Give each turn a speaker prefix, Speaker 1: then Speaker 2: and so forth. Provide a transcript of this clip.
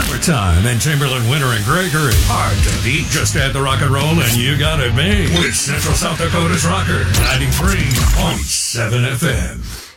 Speaker 1: Time and Chamberlain, Winter, and Gregory. Hard to beat. Just add the rock and roll and you got it made. With Central South Dakota's Rocker, 93.7 FM.